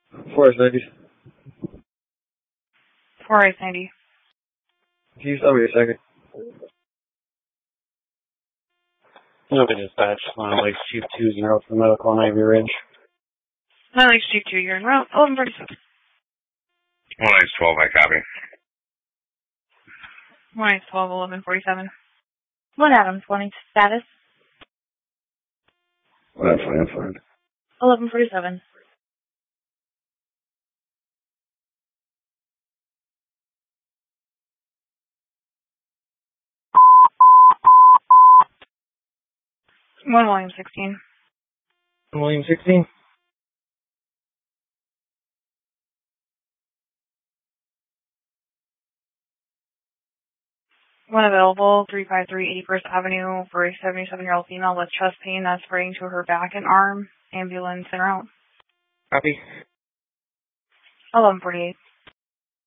4 90. 4 Ice 90. Can you tell me a second? Nobody dispatch. Lakes 220 for medical on Ivy Ridge. Lakes 22, you're en route. 1147. 1 Ice 12, I copy. 1 Ice 12, 1147. 1 Adam 20, status. Well, I'm fine. 1147. William 16. William 16? One available, 353 81st Avenue for a 77-year-old female with chest pain that's spreading to her back and arm. Ambulance en route. Copy. 1148.